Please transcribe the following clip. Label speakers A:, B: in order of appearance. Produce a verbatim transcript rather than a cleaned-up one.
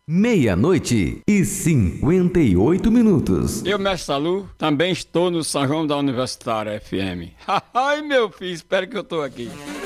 A: Meia-noite e cinquenta e oito minutos.
B: Eu, Mestre Salu, também estou no São João da Universitária F M. Ai, meu filho, espero que eu estou aqui.